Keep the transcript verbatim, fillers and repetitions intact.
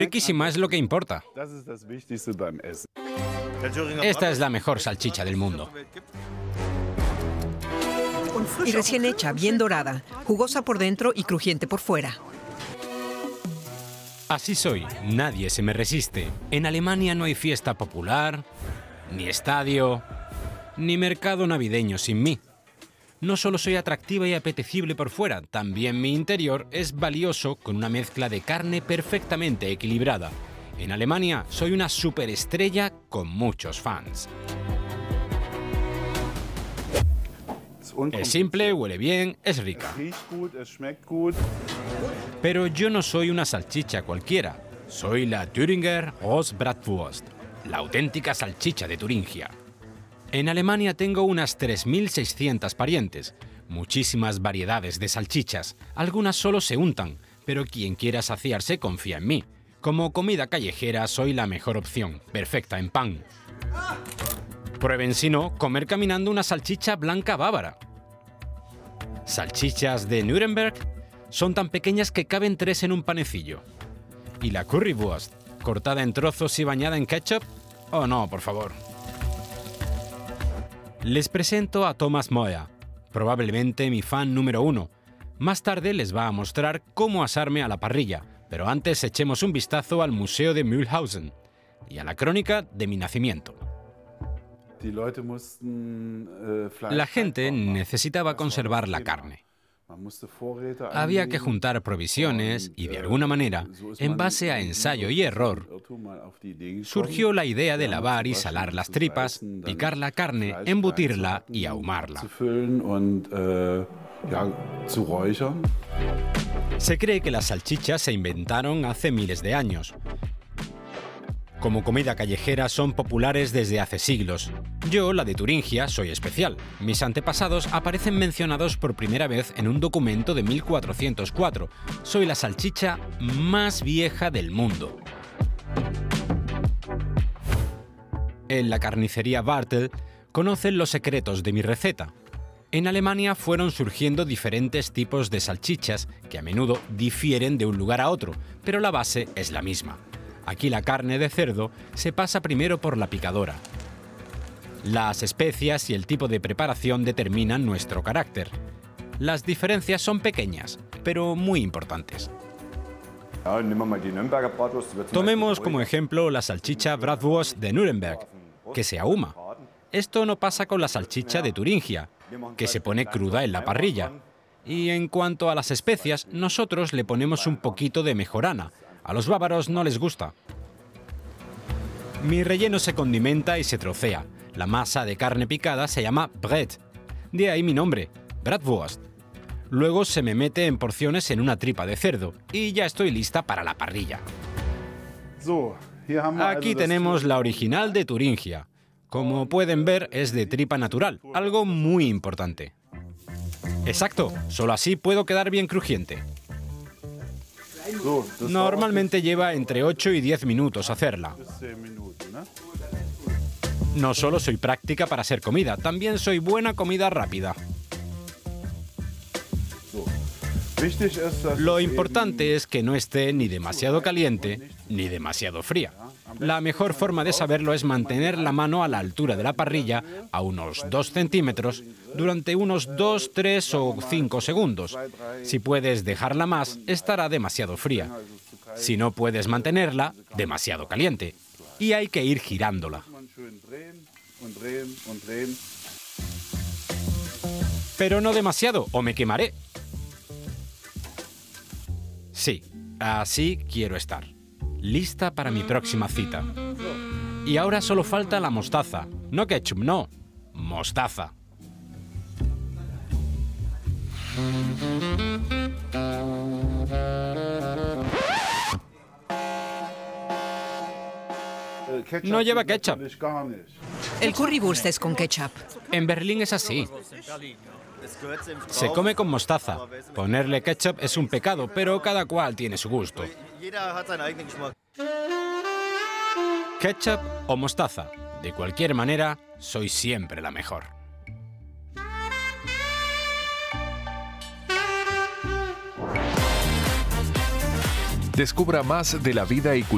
Riquísima es lo que importa. Esta es la mejor salchicha del mundo. Y recién hecha, bien dorada, jugosa por dentro y crujiente por fuera. Así soy, nadie se me resiste. En Alemania no hay fiesta popular, ni estadio, ni mercado navideño sin mí. No solo soy atractiva y apetecible por fuera, también mi interior es valioso con una mezcla de carne perfectamente equilibrada. En Alemania soy una superestrella con muchos fans. Es simple, huele bien, es rica. Pero yo no soy una salchicha cualquiera. Soy la Thüringer Rostbratwurst, la auténtica salchicha de Turingia. En Alemania tengo unas tres mil seiscientas parientes, muchísimas variedades de salchichas. Algunas solo se untan, pero quien quiera saciarse confía en mí. Como comida callejera soy la mejor opción, perfecta en pan. Prueben si no, comer caminando una salchicha blanca bávara. Salchichas de Nuremberg son tan pequeñas que caben tres en un panecillo. ¿Y la Currywurst, cortada en trozos y bañada en ketchup? Oh no, por favor. Les presento a Thomas Moya, probablemente mi fan número uno. Más tarde les va a mostrar cómo asarme a la parrilla, pero antes echemos un vistazo al Museo de Mühlhausen y a la crónica de mi nacimiento. La gente necesitaba conservar la carne. Había que juntar provisiones y, de alguna manera, en base a ensayo y error, surgió la idea de lavar y salar las tripas, picar la carne, embutirla y ahumarla. Se cree que las salchichas se inventaron hace miles de años. Como comida callejera son populares desde hace siglos. Yo, la de Turingia, soy especial. Mis antepasados aparecen mencionados por primera vez en un documento de mil cuatrocientos cuatro. Soy la salchicha más vieja del mundo. En la carnicería Bartel conocen los secretos de mi receta. En Alemania fueron surgiendo diferentes tipos de salchichas que a menudo difieren de un lugar a otro, pero la base es la misma. Aquí la carne de cerdo se pasa primero por la picadora. Las especias y el tipo de preparación determinan nuestro carácter. Las diferencias son pequeñas, pero muy importantes. Tomemos como ejemplo la salchicha Bratwurst de Nuremberg, que se ahuma. Esto no pasa con la salchicha de Turingia, que se pone cruda en la parrilla. Y en cuanto a las especias, nosotros le ponemos un poquito de mejorana. A los bávaros no les gusta. Mi relleno se condimenta y se trocea. La masa de carne picada se llama Brett. De ahí mi nombre, Bratwurst. Luego se me mete en porciones en una tripa de cerdo y ya estoy lista para la parrilla. Aquí tenemos la original de Turingia. Como pueden ver, es de tripa natural, algo muy importante. Exacto, solo así puedo quedar bien crujiente. Normalmente lleva entre ocho y diez minutos hacerla. No solo soy práctica para ser comida, también soy buena comida rápida. Lo importante es que no esté ni demasiado caliente ni demasiado fría. La mejor forma de saberlo es mantener la mano a la altura de la parrilla a unos dos centímetros durante unos dos, tres o cinco segundos. Si puedes dejarla más, estará demasiado fría. Si no puedes mantenerla, demasiado caliente. Y hay que ir girándola. Pero no demasiado, o me quemaré. Sí, así quiero estar. Lista para mi próxima cita. Y ahora solo falta la mostaza. No ketchup, no. Mostaza. No lleva ketchup. El currywurst es con ketchup. En Berlín es así. Se come con mostaza. Ponerle ketchup es un pecado, pero cada cual tiene su gusto. Ketchup o mostaza. De cualquier manera, soy siempre la mejor. Descubra más de la vida y cultura